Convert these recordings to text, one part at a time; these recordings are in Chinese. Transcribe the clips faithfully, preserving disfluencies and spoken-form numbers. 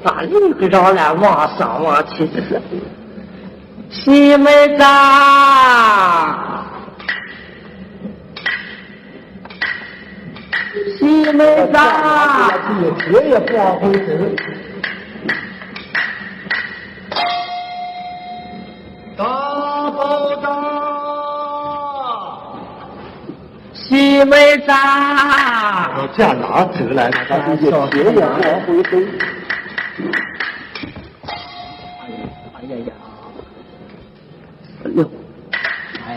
咋立个着来往上往去这是？西门子，西门子， 爷爷不往回走。大宝长， 西门子， 我这哪走来了？他爷爷不往回走。 哎呀呀！哟，哎，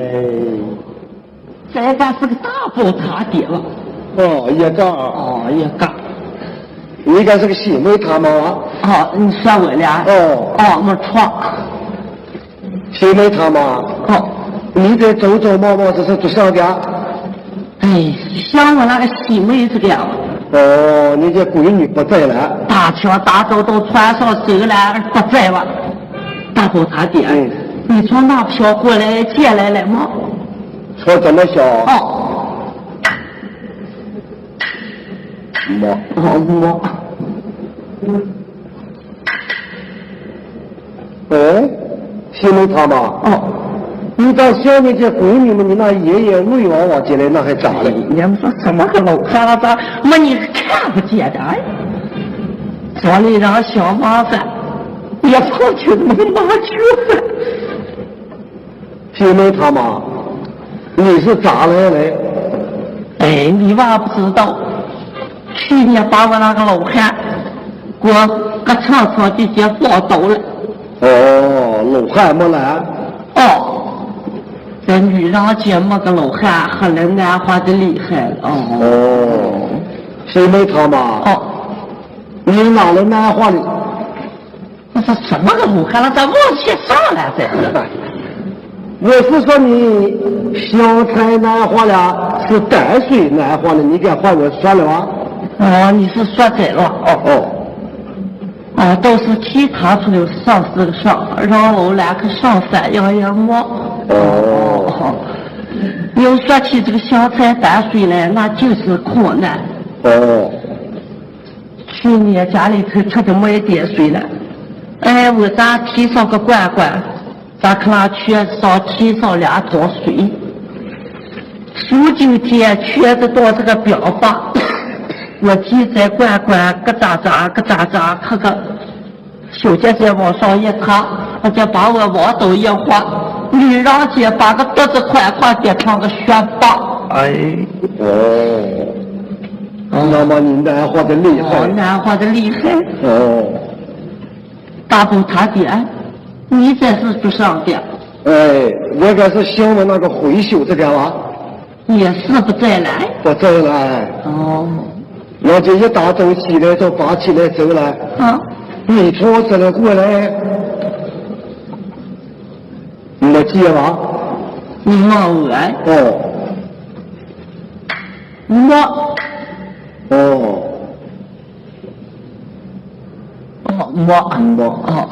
这个是个大宝塔爹了。 哦，也干。 哦，也干。 你应该是个西门他妈。 哦，你说我俩。 哦。 哦，没错。 西门他妈。 哦。 你在走走忙忙，这是做啥的？ 哎，像我那个西门这个样。 哦，你这闺女不在了。 大桥大走都穿上手了，不在了。大宝他爹。嗯。你从那飘过来借来了吗？ 说怎么小？ 哦， 没， 哦没。 哎，西门他妈。 哦， 你到小你这闺女们，你那爷爷泪汪汪进来，那还咋了？ 你们说什么个老看了咋？没你看不见的哎，做了一张小麻烦，也跑去那个麻雀。 西门他妈，你是咋来的？ 哎，你娃不知道，去年把我那个老汉给我搁床上直接放倒了。 哦，老汉没来。 哦，这女人家没个老汉，喝了难花的厉害了。 哦，西门他妈。 哦， 你哪来难花的？ 那是什么个老汉了？咱往前上来这是。 我是说你香菜难花了，是淡水难花了，你给换我算了吧？ 哦，你是说这了？ 哦哦， 哦，都是其他出的上四个上，让我来个上山养养猫。 哦， 又说起这个香菜淡水来，那就是困难。 哦， 去年家里头吃的没一点水了，哎，我咋提上个罐罐？咱可能缺少提上两桶水，数九天缺的到这个表吧，我提在罐罐咯喳喳咯喳喳，看看手机再往上一看，我就把我往兜一晃，女人家把个肚子宽宽变成个雪巴。哎， 哦，那么你难花的厉害。 哦，难花的厉害。 哦， 大宝他爹。你这是做上的？ 哎，我这是想问那个回修这个吧？ 也是不再来。 不再来。 哦。 我这一大早起来就爬起来走了。 啊。 你从这来过来，没接吧？ 你问我？ 哦。 我。 哦。 哦，我我哦。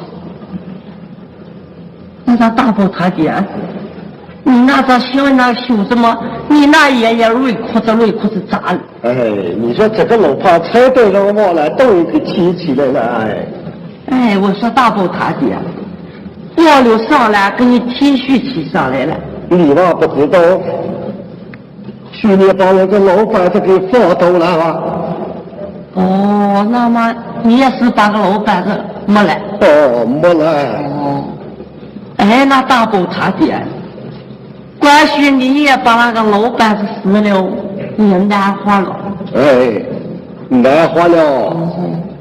那咱大宝他爹，你那咋想那修什么？你那爷爷累裤子累裤子咋了？ 哎，你说这个老怕才对上我来，都给提起来了，哎。 哎，我说大宝他爹，要溜上来给你提蓄起上来了。 你娃不知道，去年把我个老板子给放倒了啊。 哦，那么你也是把个老板子没来？ 哦，没来。 哦。哎，那大宝他爹，关许你也把那个老板子死了，你难活了。 哎，难活了。 嗯、